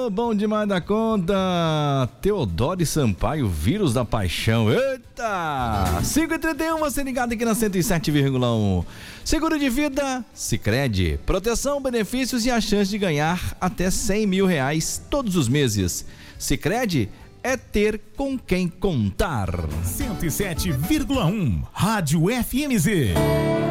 Ô, bom demais da conta. Teodoro Sampaio, vírus da paixão. Eita! 5h31, você ligado aqui na 107,1. Seguro de vida, Sicredi. Proteção, benefícios e a chance de ganhar até R$100 mil todos os meses. Sicredi é ter com quem contar. 107,1 Rádio FMZ.